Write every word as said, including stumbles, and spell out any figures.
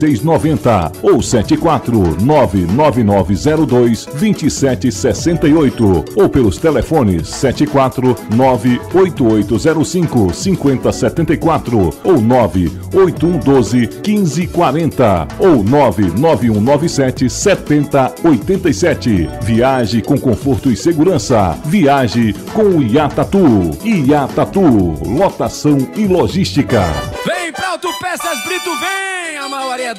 seis noventa ou sete quatro nove nove nove zero dois dois sete seis oito ou pelos telefones sete quatro nove oito oito zero cinco cinco zero sete quatro ou nove oito um um doze quinze quarenta ou nove nove um nove sete sete zero oito sete. Viaje com conforto e segurança. Viaje com o Iatatu. Iatatu, lotação e logística. Vem pra Autopeças Brito, vem a maior variedade.